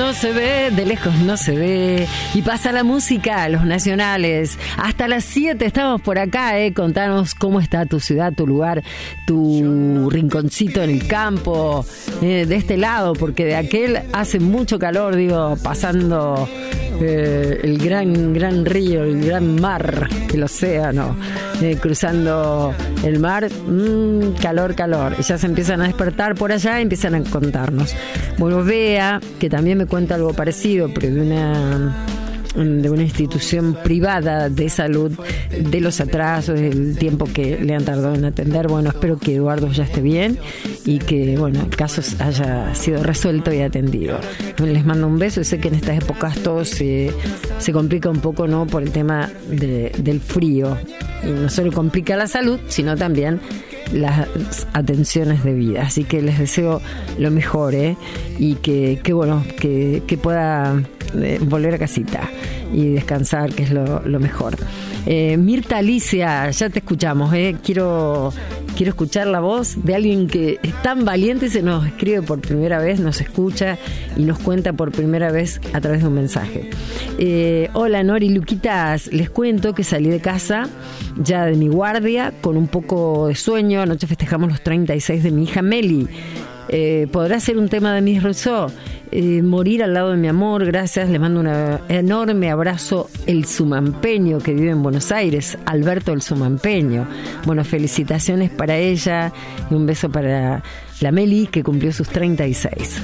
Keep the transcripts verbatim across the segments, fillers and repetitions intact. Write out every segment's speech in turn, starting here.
no se ve, de lejos no se ve. Y pasa la música, los nacionales. Hasta las siete estamos por acá, eh. Contanos cómo está tu ciudad, tu lugar, tu rinconcito en el campo, eh, de este lado, porque de aquel hace mucho calor, digo, pasando eh, el gran, gran río, el gran mar, el océano, eh, cruzando el mar, mmm, calor, calor. Y ya se empiezan a despertar por allá y empiezan a contarnos. Bueno, Bea, que también me cuenta algo parecido, pero de una de una institución privada de salud, de los atrasos, del tiempo que le han tardado en atender. Bueno, espero que Eduardo ya esté bien y que, bueno, el caso haya sido resuelto y atendido. Les mando un beso y sé que en estas épocas todo se, se complica un poco, ¿no?, por el tema de, del frío. Y no solo complica la salud, sino también las atenciones de vida. Así que les deseo lo mejor, ¿eh? Y que, que bueno, que, que pueda eh, volver a casita y descansar, que es lo, lo mejor. Eh, Mirta Alicia, ya te escuchamos, ¿eh? Quiero, quiero escuchar la voz de alguien que es tan valiente y se nos escribe por primera vez, nos escucha y nos cuenta por primera vez a través de un mensaje. Eh, hola Nori, Luquitas, les cuento que salí de casa ya de mi guardia con un poco de sueño. Anoche festejamos los treinta y seis de mi hija Meli. Eh, ¿Podrá ser un tema de Miss Rousseau? Eh, morir al lado de mi amor, gracias. Le mando un enorme abrazo, el Sumampeño, que vive en Buenos Aires, Alberto el Sumampeño. Bueno, felicitaciones para ella y un beso para la Meli, que cumplió sus treinta y seis.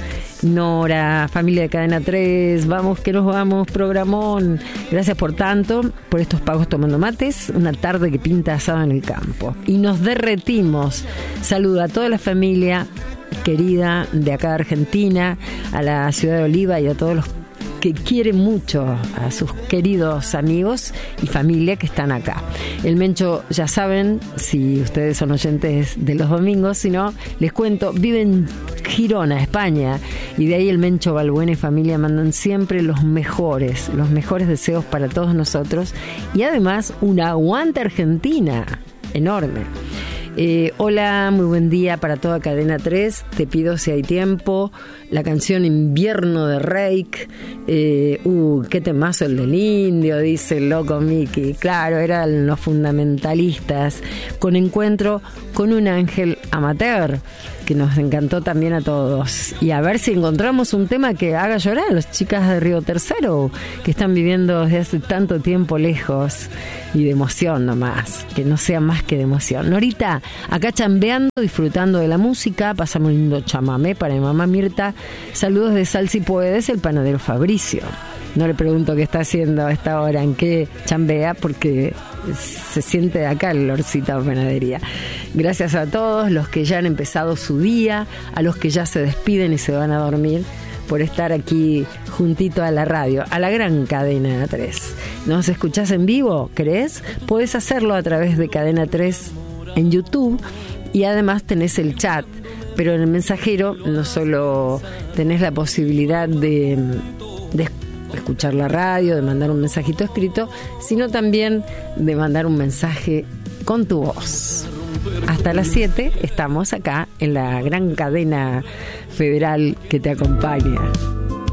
Nora, familia de Cadena tres, vamos que nos vamos, programón. Gracias por tanto, por estos pagos tomando mates, una tarde que pinta asado en el campo. Y nos derretimos. Saludo a toda la familia querida de acá de Argentina, a la ciudad de Oliva y a todos los que quieren mucho a sus queridos amigos y familia que están acá. El Mencho, ya saben, si ustedes son oyentes de los domingos, si no, les cuento, vive en Girona, España, y de ahí el Mencho Balbuena y familia mandan siempre los mejores, los mejores deseos para todos nosotros, y además una aguante Argentina enorme. Eh, hola, muy buen día para toda Cadena tres. Te pido, si hay tiempo, la canción Invierno de Reik. Eh, uh, qué temazo el del indio, dice el loco Mickey. Claro, eran los fundamentalistas, con Encuentro con un ángel amateur, que nos encantó también a todos. Y a ver si encontramos un tema que haga llorar a las chicas de Río Tercero, que están viviendo desde hace tanto tiempo lejos, y de emoción nomás, que no sea más que de emoción. Norita, acá chambeando, disfrutando de la música, pasamos un lindo chamamé para mi mamá Mirta. Saludos de Sal si puedes, el panadero Fabricio. No le pregunto qué está haciendo a esta hora, en qué chambea, porque se siente de acá el olorcito de panadería. Gracias a todos los que ya han empezado su día, a los que ya se despiden y se van a dormir, por estar aquí juntito a la radio, a la gran Cadena tres. ¿Nos escuchás en vivo? ¿Crees? Podés hacerlo a través de Cadena tres en YouTube, y además tenés el chat, pero en el mensajero no solo tenés la posibilidad de, de escuchar la radio, de mandar un mensajito escrito, sino también de mandar un mensaje con tu voz. Hasta las siete estamos acá en la gran cadena federal que te acompaña.